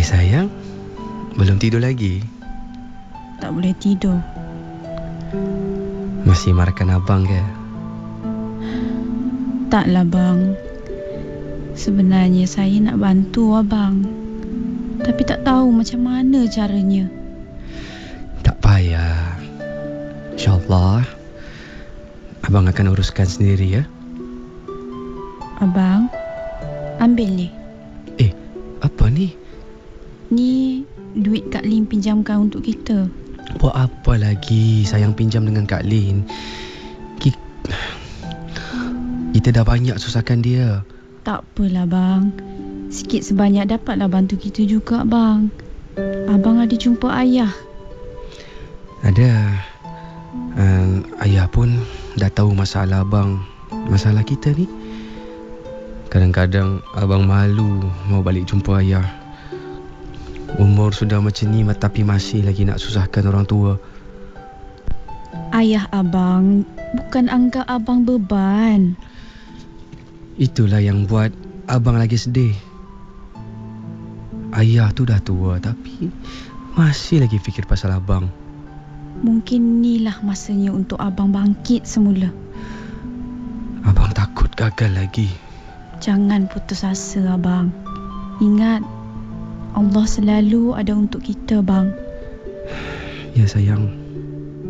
Sayang, belum tidur lagi? Tak boleh tidur. Masih marahkan abang ke? Taklah bang. Sebenarnya saya nak bantu abang, tapi tak tahu macam mana caranya. Tak payah. InsyaAllah abang akan uruskan sendiri ya. Abang, ambil ni. Apa ni? Ni duit Kak Lin pinjamkan untuk kita. Buat apa lagi sayang pinjam dengan Kak Lin? Kita dah banyak susahkan dia. Tak apalah bang, sikit sebanyak dapatlah bantu kita juga bang. Abang ada jumpa ayah. Ada. Ayah pun dah tahu masalah abang, masalah kita ni. Kadang-kadang abang malu mau balik jumpa ayah. Umur sudah macam ni tapi masih lagi nak susahkan orang tua. Ayah abang bukan anggap abang beban. Itulah yang buat abang lagi sedih. Ayah tu dah tua tapi masih lagi fikir pasal abang. Mungkin inilah masanya untuk abang bangkit semula. Abang takut gagal lagi. Jangan putus asa abang. Ingat, Allah selalu ada untuk kita bang. Ya sayang.